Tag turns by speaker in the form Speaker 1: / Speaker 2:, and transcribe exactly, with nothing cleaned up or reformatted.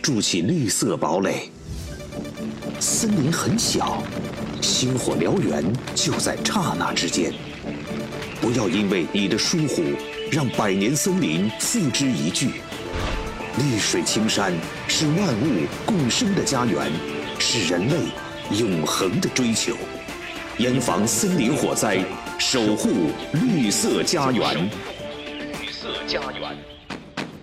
Speaker 1: 筑起绿色堡垒。森林很小，星火燎原就在刹那之间。不要因为你的疏忽，让百年森林付之一炬。绿水青山是万物共生的家园，是人类永恒的追求。严防森林火灾，守护绿色家园。绿色家园。